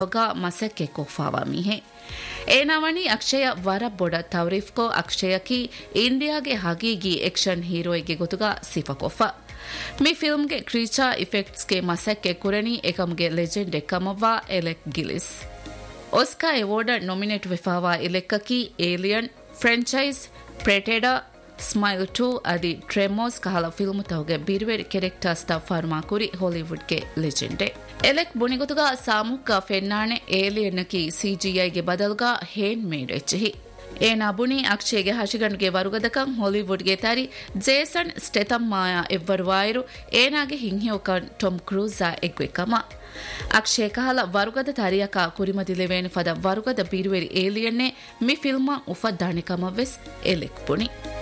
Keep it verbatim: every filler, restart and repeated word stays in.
ಮಸಕ್ಕೆ ಕೊಫಾವಾ ಮಿಹೆ ಏನಾವಣಿ ಅಕ್ಷಯ ವರ ಬೊಡ ತವರಿಫ್ಕೋ ಅಕ್ಷಯಕಿ ಇಂಡಿಯಾಗೆ ಹಗೀಗಿ ಆಕ್ಷನ್ ಹೀರೋಯಿಗೆ ಗೊತುಗ ಸಿಫಕೊಫ ಮಿ ಫಿಲ್ಮ್ಗೆ ಕ್ರೀಚಾ ಇಫೆಕ್ಟ್ಸ್ಗೆ ಮಸಕ್ಕೆ ಕುರಣಿ ಏಕಮ್ಗೆ legend ಎಕ್ಕಮವ್ವ ಎಲೆಕ್ ಗಿಲಿಸ್ ಒಸ್ಕಾ award nominate ವಿಫಾವಾ ಇಲೆಕ್ಕಕಿ alien ಫ್ರೆಂಚೈಸ್ ಪ್ರೆಟೆಡಾ smile two ಅದಿ ಟ್ರೆಮೋಸ್ ಕಹಲ ಫಿಲ್ಮ್ ತವಗೆ ಬಿರ್ವೇರಿ ಕೆರೆಕ್ಟರ್ಸ್ ತ ಫರ್ಮಾ ಕುರಿ ಹಾಲಿವುಡ್ಗೆ ಲೆಜೆಂಡೆ ಎಲೆಕ್ ಬುಣಿಗುತುಗ ಸಾಮುಕ ಫೆನ್ನಾಣೆ ಏಲಿಯನ್ನಕಿ ಸಿಜಿಐಗೆ ಬದಲ್ಗ ಹೇನ್ ಮೇಡ್ ಎಚ್ಚಿ ಏನ ಬುಣಿ ಅಕ್ಷಯಗೆ ಹಶಿಗಣ್ಗೆ ವರುಗದಕಂ ಹಾಲಿವುಡ್ಗೆ ತಾರಿ ಜೇಸನ್ ಸ್ಟೆತಮ್ ಮಾಯಾ ಎವ್ವರುವಾಯರು ಏನಾಗೆ ಹಿಂಹ್ಯೋಕನ್ ಟೊಮ್ ಕ್ರೂಜಾ ಎಗ್ವೆಕಮ ಅಕ್ಷಯ ಕಹಲ ವರುಗದ ತಾರಿಯಕ ಕುರಿಮದಿಲೆವೇನು ಫದ ವರುಗದ ಬಿರುವೆರಿ ಏಲಿಯನ್ನೆ ಮಿ ಫಿಲ್ಮ ಉಫದ್ದಾಣಿಕಮವೆಸ್ ಎಲೆಕ್ ಬುಣಿ